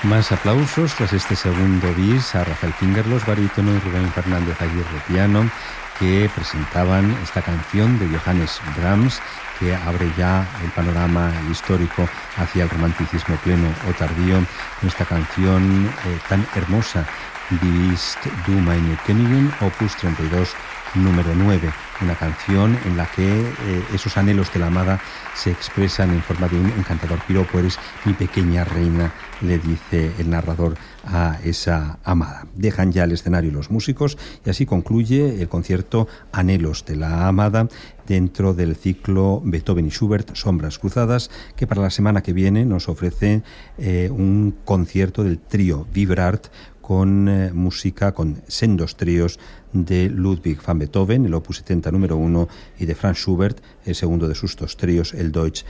Más aplausos tras este segundo bis a Rafael Fingerlos, barítono, y Rubén Fernández Aguirre, piano, que presentaban esta canción de Johannes Brahms, que abre ya el panorama histórico hacia el romanticismo pleno o tardío, con esta canción tan hermosa, Die Bist du meine Königin, opus 32, número 9, una canción en la que esos anhelos de la amada se expresan en forma de un encantador piropo. Eres mi pequeña reina, le dice el narrador a esa amada. Dejan ya el escenario los músicos y así concluye el concierto Anhelos de la amada dentro del ciclo Beethoven y Schubert, Sombras Cruzadas, que para la semana que viene nos ofrece un concierto del trío Vibrart con música, con sendos tríos de Ludwig van Beethoven, el opus 70 número 1, y de Franz Schubert, el segundo de sus dos tríos, el Deutsch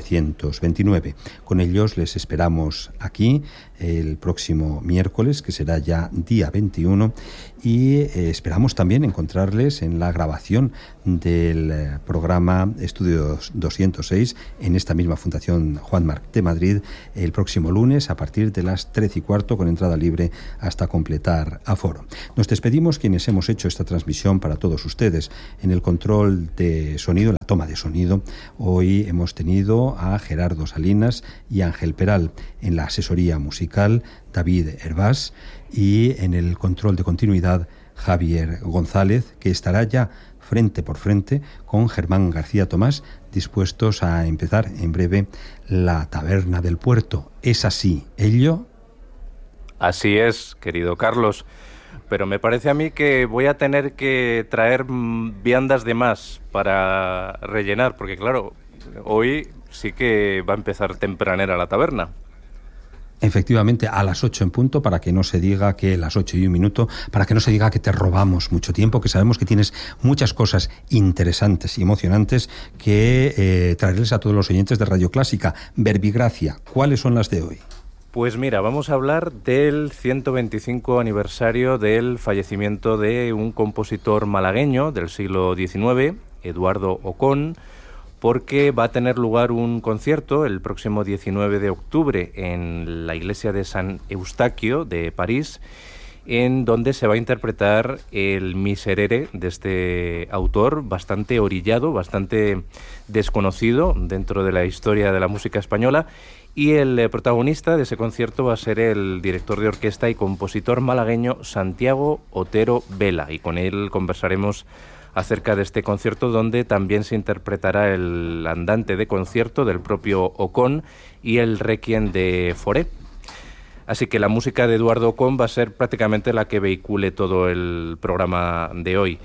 929. Con ellos les esperamos aquí el próximo miércoles, que será ya día 21, y esperamos también encontrarles en la grabación del programa Estudios 206 en esta misma Fundación Juan Marc de Madrid el próximo lunes a partir de las 13:15, con entrada libre hasta completar aforo. Nos despedimos quienes hemos hecho esta transmisión para todos ustedes. En el control de sonido, la toma de sonido, hoy hemos tenido a Gerardo Salinas y Ángel Peral. En la asesoría musical, David Hervás, y en el control de continuidad, Javier González, que estará ya frente por frente con Germán García Tomás, dispuestos a empezar en breve la Taberna del Puerto. ¿Es así, Ello? Así es, querido Carlos. Pero me parece a mí que voy a tener que traer viandas de más para rellenar, porque claro, hoy sí que va a empezar tempranera la taberna. Efectivamente, a las 8 en punto, para que no se diga que las 8:01, para que no se diga que te robamos mucho tiempo, que sabemos que tienes muchas cosas interesantes y emocionantes que traerles a todos los oyentes de Radio Clásica. Verbigracia, ¿cuáles son las de hoy? Pues mira, vamos a hablar del 125 aniversario del fallecimiento de un compositor malagueño del siglo XIX, Eduardo Ocón, porque va a tener lugar un concierto el próximo 19 de octubre en la iglesia de San Eustaquio de París, en donde se va a interpretar el Miserere de este autor, bastante orillado, bastante desconocido dentro de la historia de la música española. Y el protagonista de ese concierto va a ser el director de orquesta y compositor malagueño Santiago Otero Vela, y con él conversaremos acerca de este concierto, donde también se interpretará el andante de concierto del propio Ocón y el requiem de Fauré. Así que la música de Eduardo Ocón va a ser prácticamente la que vehicule todo el programa de hoy.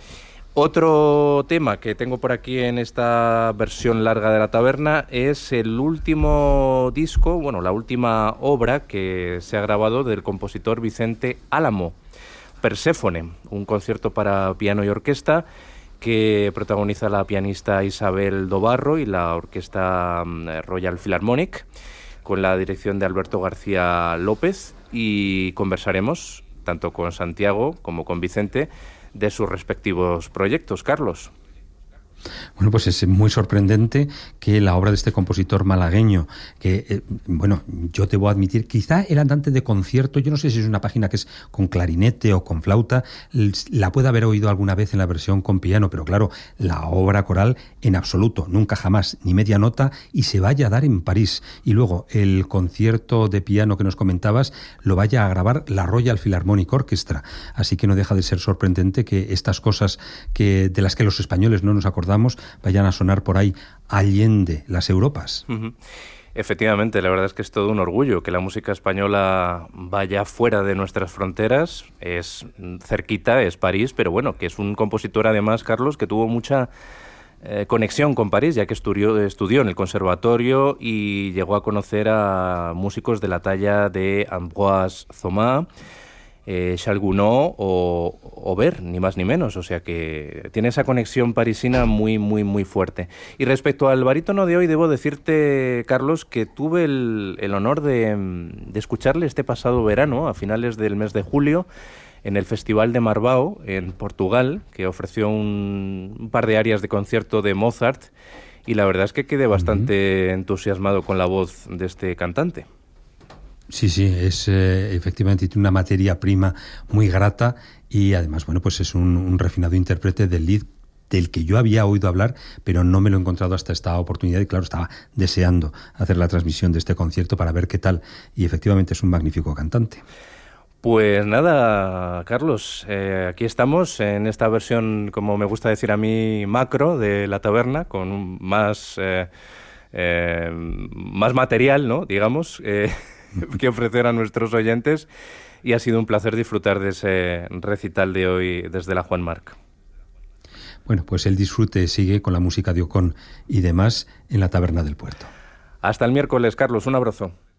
Otro tema que tengo por aquí en esta versión larga de la taberna es el último disco, bueno, la última obra que se ha grabado del compositor Vicente Álamo, Perséfone, un concierto para piano y orquesta que protagoniza la pianista Isabel Dobarro y la orquesta Royal Philharmonic, con la dirección de Alberto García López, y conversaremos tanto con Santiago como con Vicente de sus respectivos proyectos. Carlos. Bueno, pues es muy sorprendente que la obra de este compositor malagueño, que, bueno, yo debo admitir, quizá el andante de concierto, yo no sé si es una página que es con clarinete o con flauta, la pueda haber oído alguna vez en la versión con piano, pero claro, la obra coral en absoluto, nunca jamás, ni media nota, y se vaya a dar en París. Y luego el concierto de piano que nos comentabas lo vaya a grabar la Royal Philharmonic Orchestra. Así que no deja de ser sorprendente que estas cosas de las que los españoles no nos acordamos vayan a sonar por ahí allende las Europas. Uh-huh. Efectivamente, la verdad es que es todo un orgullo que la música española vaya fuera de nuestras fronteras. Es cerquita, es París, pero bueno, que es un compositor además, Carlos, que tuvo mucha conexión con París, ya que estudió en el conservatorio y llegó a conocer a músicos de la talla de Ambroise Thomas, Charles Gounod o Ver, ni más ni menos. O sea que tiene esa conexión parisina muy, muy, muy fuerte. Y respecto al barítono de hoy, debo decirte, Carlos, que tuve el honor de escucharle este pasado verano, a finales del mes de julio, en el Festival de Marbao, en Portugal, que ofreció un par de áreas de concierto de Mozart, y la verdad es que quedé bastante entusiasmado con la voz de este cantante. Sí, es efectivamente una materia prima muy grata y además, bueno, pues es un refinado intérprete del lied del que yo había oído hablar, pero no me lo he encontrado hasta esta oportunidad y claro, estaba deseando hacer la transmisión de este concierto para ver qué tal y efectivamente es un magnífico cantante. Pues nada, Carlos, aquí estamos en esta versión, como me gusta decir a mí, macro de La Taberna, con más material, ¿no? Digamos, que ofrecer a nuestros oyentes y ha sido un placer disfrutar de ese recital de hoy desde la Juan Marc. Bueno, pues el disfrute sigue con la música de Ocón y demás en la Taberna del Puerto. Hasta el miércoles, Carlos, un abrazo.